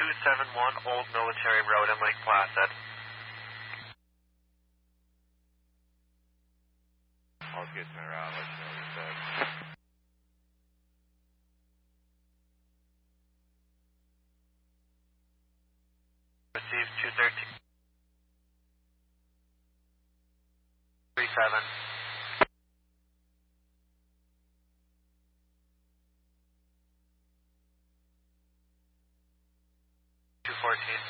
271 Old Military Road in Lake Placid. I'll get me around, let you know what he said. Received 213. 37. 214.